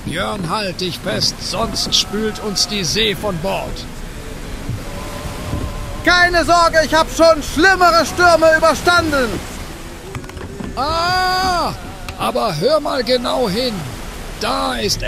Björn, halt dich fest, sonst spült uns die See von Bord. Keine Sorge, ich habe schon schlimmere Stürme überstanden. Ah, aber hör mal genau hin. Da ist